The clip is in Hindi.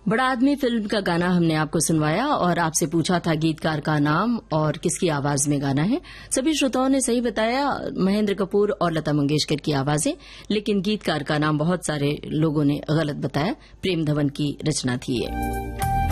बड़ा आदमी फिल्म का गाना हमने आपको सुनवाया और आपसे पूछा था गीतकार का नाम और किसकी आवाज में गाना है। सभी श्रोताओं ने सही बताया, महेंद्र कपूर और लता मंगेशकर की आवाजें, लेकिन गीतकार का नाम बहुत सारे लोगों ने गलत बताया। प्रेम धवन की रचना थी ये।